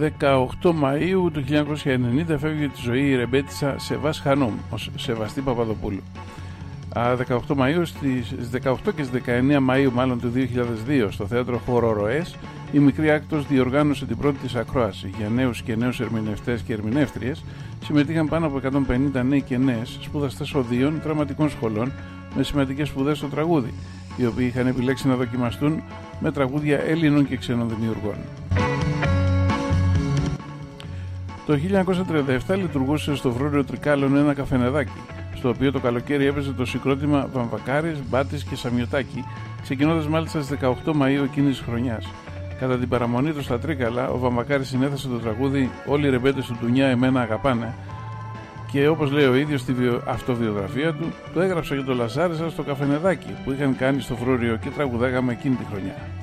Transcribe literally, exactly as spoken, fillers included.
δεκαοκτώ Μαΐου του χίλια εννιακόσια ενενήντα φεύγει τη ζωή η ρεμπέτισσα Σεβάς Χανούμ, ως Σεβαστή Παπαδοπούλου. δεκαοκτώ Μαΐου, στις δεκαοκτώ και στις δεκαεννέα Μαΐου μάλλον του δύο χιλιάδες δύο στο θέατρο Χορορροές, η μικρή Άκτος διοργάνωσε την πρώτη της ακρόαση. Για νέους και νέους ερμηνευτές και ερμηνεύτριες συμμετείχαν πάνω από εκατόν πενήντα νέοι και νέες σπουδαστές οδείων δραματικών σχολών με σημαντικές σπουδές στο τραγούδι, οι οποίοι είχαν επιλέξει να δοκιμαστούν με τραγούδια Έλληνων και ξένων δημιουργών. Το χίλια εννιακόσια τριάντα επτά λειτουργούσε στο Φρούριο Τρικάλων ένα καφενεδάκι, στο οποίο το καλοκαίρι έπαιζε το συγκρότημα Βαμβακάρης, Μπάτης και Σαμιωτάκη, ξεκινώντας μάλιστα στις δεκαοκτώ Μαΐου εκείνης της χρονιάς. Κατά την παραμονή του στα Τρίκαλα, ο Βαμβακάρης συνέθεσε το τραγούδι «Όλοι οι ρεμπέτες του Ντουνιά εμένα αγαπάνε» και όπως λέει ο ίδιος στη βιο... αυτοβιογραφία του, το έγραψα για το Λαζάρισα στο καφενεδάκι που είχαν κάνει στο Φρούριο και τραγουδάγαμε εκείνη τη χρονιά.